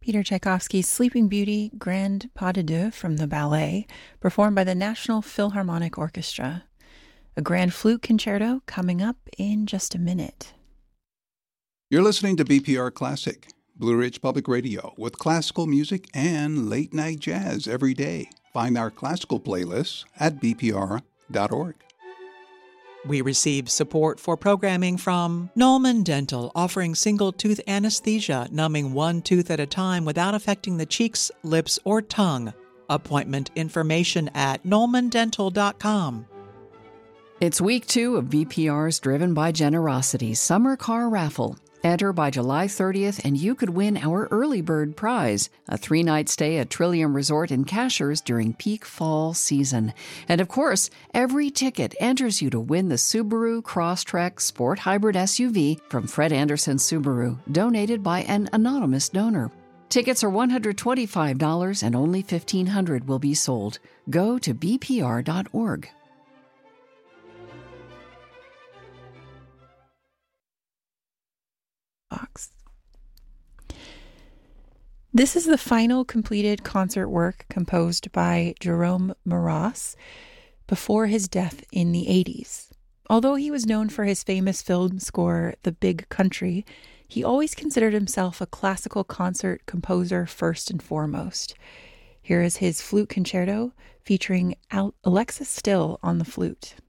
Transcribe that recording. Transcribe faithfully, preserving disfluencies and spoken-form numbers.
Peter Tchaikovsky's Sleeping Beauty, Grand Pas de Deux from the ballet, performed by the National Philharmonic Orchestra. A grand flute concerto coming up in just a minute. You're listening to B P R Classic, Blue Ridge Public Radio, with classical music and late-night jazz every day. Find our classical playlists at b p r dot org. We receive support for programming from Nolman Dental, offering single-tooth anesthesia, numbing one tooth at a time without affecting the cheeks, lips, or tongue. Appointment information at nolman dental dot com. It's week two of B P R's Driven by Generosity Summer Car Raffle. Enter by July thirtieth and you could win our early bird prize, a three-night stay at Trillium Resort in Cashers during peak fall season. And of course, every ticket enters you to win the Subaru Crosstrek Sport Hybrid S U V from Fred Anderson Subaru, donated by an anonymous donor. Tickets are one hundred twenty-five dollars and only fifteen hundred dollars will be sold. Go to b p r dot org. Box. This is the final completed concert work composed by Jerome Moross before his death in the eighties. Although he was known for his famous film score, The Big Country, he always considered himself a classical concert composer first and foremost. Here is his flute concerto featuring Alexis Still on the flute.